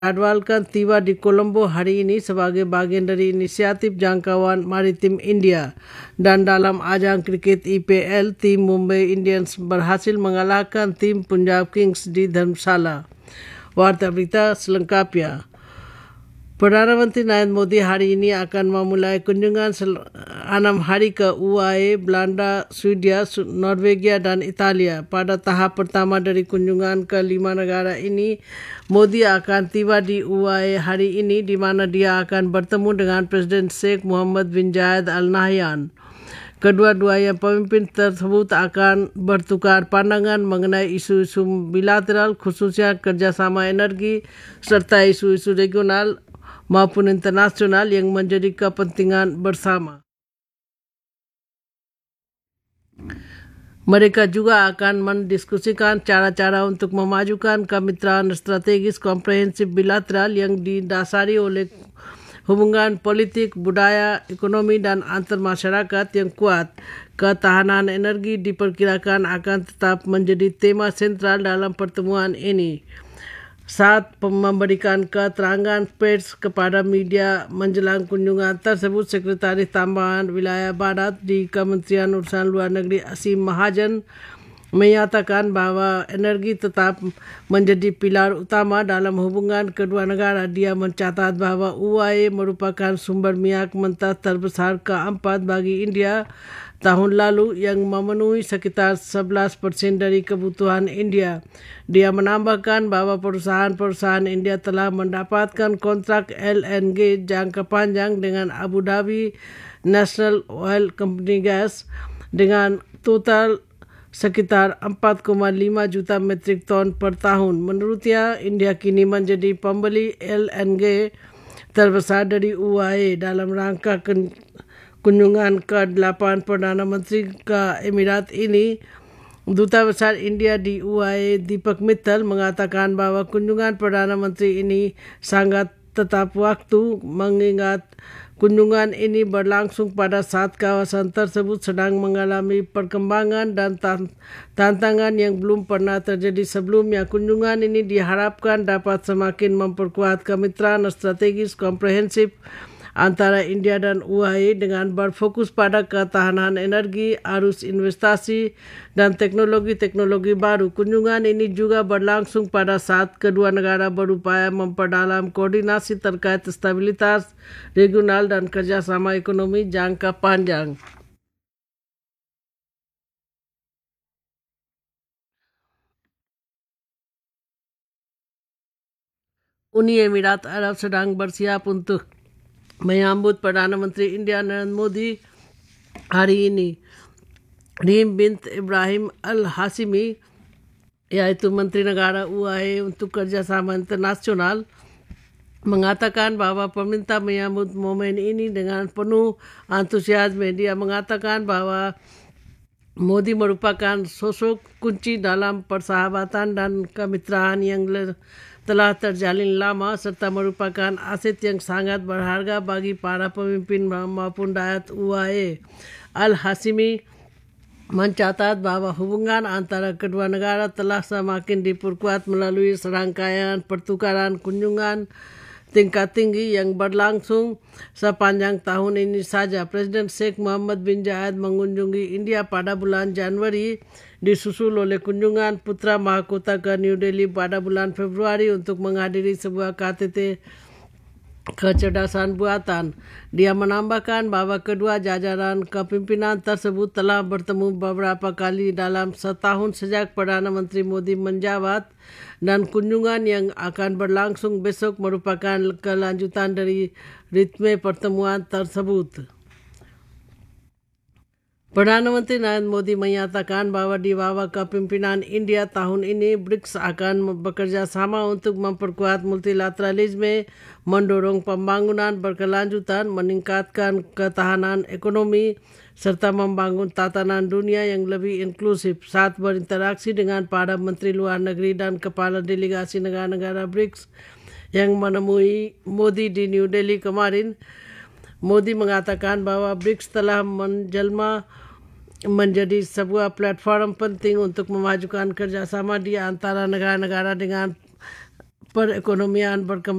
jadwalkan tiba di Colombo hari ini sebagai bagian dari inisiatif jangkauan maritim India. Dan dalam ajang kriket IPL, tim Mumbai Indians berhasil mengalahkan tim Punjab Kings di Dharamshala. Warta berita selengkapnya. Perdana Menteri Narendra Modi hari ini akan memulai kunjungan 6 hari ke UAE, Belanda, Swedia, Norwegia dan Italia. Pada tahap pertama dari kunjungan ke 5 negara ini, Modi akan tiba di UAE hari ini di mana dia akan bertemu dengan Presiden Sheikh Mohammed bin Zayed Al Nahyan. Kedua-duanya pemimpin tersebut akan bertukar pandangan mengenai isu-isu bilateral, khususnya kerjasama energi serta isu-isu regional maupun internasional yang menjadi kepentingan bersama. Mereka juga akan mendiskusikan cara-cara untuk memajukan kemitraan strategis komprehensif bilateral yang didasari oleh hubungan politik, budaya, ekonomi dan antar masyarakat yang kuat. Ketahanan energi diperkirakan akan tetap menjadi tema sentral dalam pertemuan ini. Saat memberikan keterangan pers kepada media menjelang kunjungan tersebut, Sekretaris Tambahan Wilayah Barat di Kementerian Urusan Luar Negeri Asim Mahajan menyatakan bahwa energi tetap menjadi pilar utama dalam hubungan kedua negara. Dia mencatat bahwa UAE merupakan sumber minyak mentah terbesar keempat bagi India tahun lalu yang memenuhi sekitar 11% dari kebutuhan India. Dia menambahkan bahwa perusahaan-perusahaan India telah mendapatkan kontrak LNG jangka panjang dengan Abu Dhabi National Oil Company Gas dengan total sekitar 4,5 juta metrik ton per tahun. Menurutnya, India kini menjadi pembeli LNG terbesar dari UAE. Dalam rangka kunjungan ke-8 Perdana Menteri ke Emirat ini, Duta Besar India di UAE Deepak Mittal mengatakan bahwa kunjungan Perdana Menteri ini sangat tepat waktu mengingat kunjungan ini berlangsung pada saat kawasan tersebut sedang mengalami perkembangan dan tantangan yang belum pernah terjadi sebelumnya. Kunjungan ini diharapkan dapat semakin memperkuat kemitraan strategis komprehensif antara India dan UAE dengan berfokus pada ketahanan energi, arus investasi, dan teknologi-teknologi baru. Kunjungan ini juga berlangsung pada saat kedua negara berupaya memperdalam koordinasi terkait stabilitas regional dan kerjasama ekonomi jangka panjang. Uni Emirat Arab sedang bersiap untuk menyambut Perdana Menteri India Narendra Modi hari ini. Reem bint Ibrahim Al-Hasimi, yaitu Menteri Negara UAE untuk Kerjasama Internasional, mengatakan bahwa pemerintah menyambut momen ini dengan penuh antusiasme. Dia mengatakan bahwa Modi merupakan sosok kunci dalam persahabatan dan kemitraan yang telah terjalin lama serta merupakan aset yang sangat berharga bagi para pemimpin maupun rakyat UAE. Al-Hasimi mencatat bahwa hubungan antara kedua negara telah semakin diperkuat melalui serangkaian pertukaran kunjungan tingkat tinggi yang berlangsung sepanjang tahun ini saja. Presiden Sheikh Mohammed bin Zayed mengunjungi India pada bulan Januari, disusul oleh kunjungan putra mahkota ke New Delhi pada bulan Februari untuk menghadiri sebuah KTT kecerdasan buatan. Dia menambahkan bahwa kedua jajaran kepimpinan tersebut telah bertemu beberapa kali dalam setahun sejak Perdana Menteri Modi menjabat, dan kunjungan yang akan berlangsung besok merupakan kelanjutan dari ritme pertemuan tersebut. Perdana Menteri Narendra Modi menyatakan bahwa di bawah kepimpinan India tahun ini, BRICS akan bekerja sama untuk memperkuat multilateralisme, mendorong pembangunan berkelanjutan, meningkatkan ketahanan ekonomi, serta membangun tatanan dunia yang lebih inklusif. Saat berinteraksi dengan para Menteri Luar Negeri dan Kepala Delegasi negara-negara BRICS yang menemui Modi di New Delhi kemarin, Modi mengatakan bahwa BRICS telah menjelma menjadi sebuah platform penting untuk memajukan kerjasama di antara negara-negara dengan perekonomian berkembang